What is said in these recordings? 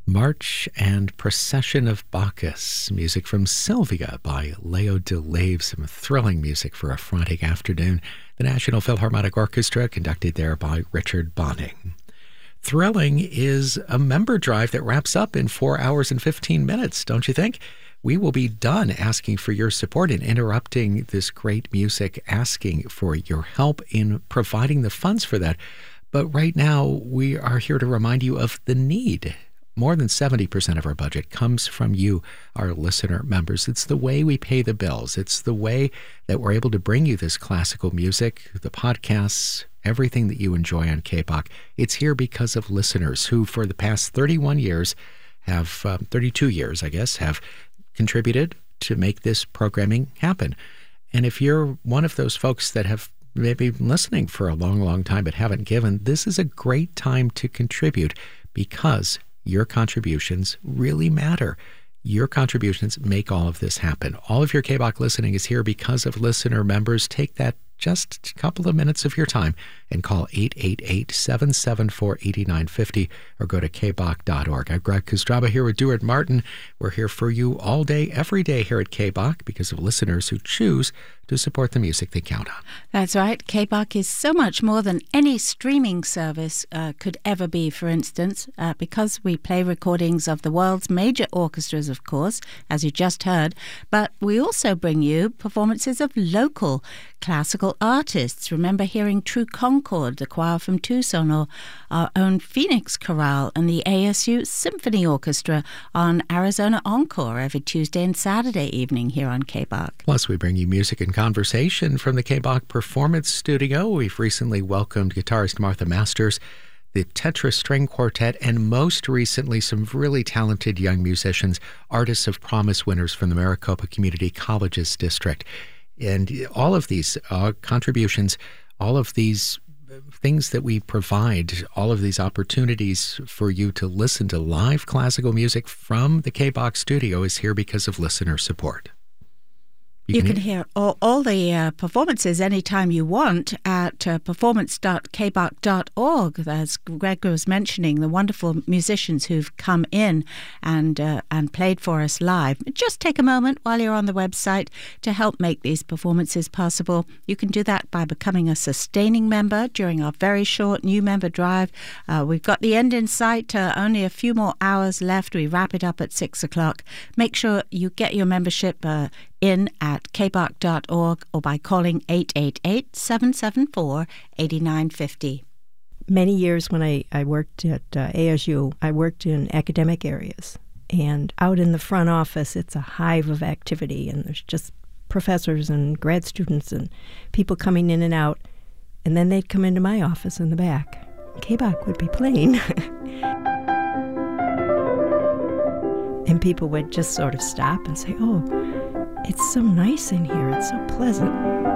March and Procession of Bacchus, music from Sylvia by Leo Delave, some thrilling music for a Friday afternoon. The National Philharmonic Orchestra, conducted there by Richard Bonning. Thrilling is a member drive that wraps up in 4 hours and 15 minutes, don't you think? We will be done asking for your support and interrupting this great music, asking for your help in providing the funds for that. But right now, we are here to remind you of the need. More than 70% of our budget comes from you, our listener members. It's the way we pay the bills. It's the way that we're able to bring you this classical music, the podcasts, everything that you enjoy on KBOC. It's here because of listeners who, for the past 32 years, have contributed to make this programming happen. And if you're one of those folks that have maybe been listening for a long, long time but haven't given, this is a great time to contribute because your contributions really matter. Your contributions make all of this happen. All of your KBOC listening is here because of listener members. Take that just a couple of minutes of your time and call 888-774-8950 or go to kbok.org. I'm Greg Kostraba here with Duart Martin. We're here for you all day, every day here at KBOC because of listeners who choose to support the music they count on. That's right. KBOC is so much more than any streaming service could ever be, for instance, because we play recordings of the world's major orchestras, of course, as you just heard, but we also bring you performances of local classical artists. Remember hearing True Concord, the choir from Tucson, or our own Phoenix Chorale and the ASU Symphony Orchestra on Arizona Encore every Tuesday and Saturday evening here on KBOC. Plus, we bring you music and conversation from the KBOC Performance Studio. We've recently welcomed guitarist Martha Masters, the Tetra String Quartet, and most recently some really talented young musicians, Artists of Promise winners from the Maricopa Community Colleges District. And all of these contributions, all of these things that we provide, all of these opportunities for you to listen to live classical music from the KBOC studio is here because of listener support. You can hear all the performances anytime you want at performance.kbok.org. As Greg was mentioning, the wonderful musicians who've come in and played for us live. Just take a moment while you're on the website to help make these performances possible. You can do that by becoming a sustaining member during our very short new member drive. We've got the end in sight, only a few more hours left. We wrap it up at 6 o'clock. Make sure you get your membership in at kbok.org or by calling 888-774-8950. Many years when I worked at ASU, I worked in academic areas. And out in the front office, it's a hive of activity. And there's just professors and grad students and people coming in and out. And then they'd come into my office in the back. KBOC would be playing. And people would just sort of stop and say, oh, it's so nice in here. It's so pleasant.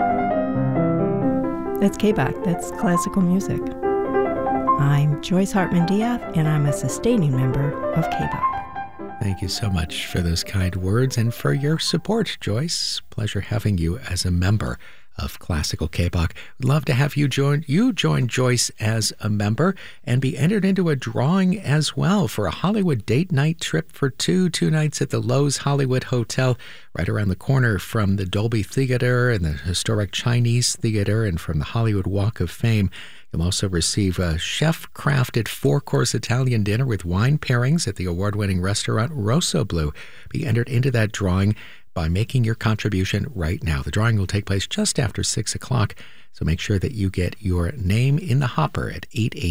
That's KBOC. That's classical music. I'm Joyce Hartman Diaz, and I'm a sustaining member of KBOC. Thank you so much for those kind words and for your support, Joyce. Pleasure having you as a member of Classical KBOC. We'd love to have you join Joyce as a member and be entered into a drawing as well for a Hollywood date night trip for two nights at the Loews Hollywood Hotel right around the corner from the Dolby Theater and the historic Chinese Theater and from the Hollywood Walk of Fame. You'll also receive a chef-crafted 4-course Italian dinner with wine pairings at the award-winning restaurant Rosso Blu. Be entered into that drawing by making your contribution right now. The drawing will take place just after 6 o'clock, so make sure that you get your name in the hopper at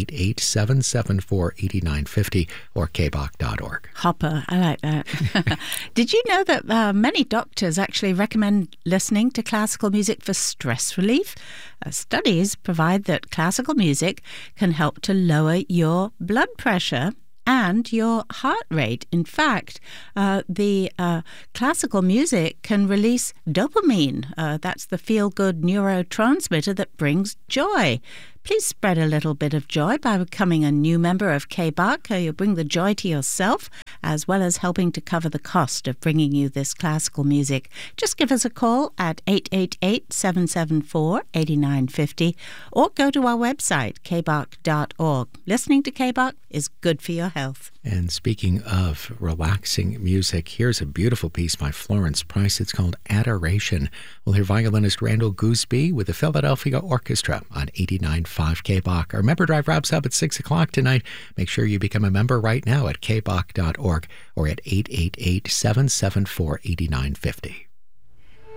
888-774-8950 or kbok.org. Hopper, I like that. Did you know that many doctors actually recommend listening to classical music for stress relief? Studies provide that classical music can help to lower your blood pressure and your heart rate. In fact, the classical music can release dopamine. That's the feel-good neurotransmitter that brings joy. Please spread a little bit of joy by becoming a new member of KBOC. You'll bring the joy to yourself as well as helping to cover the cost of bringing you this classical music. Just give us a call at 888-774-8950 or go to our website, kbach.org. Listening to KBach is good for your health. And speaking of relaxing music, here's a beautiful piece by Florence Price. It's called Adoration. We'll hear violinist Randall Gooseby with the Philadelphia Orchestra on 89.5 KBach. Our member drive wraps up at 6 o'clock tonight. Make sure you become a member right now at kbach.org or at 888-774-8950.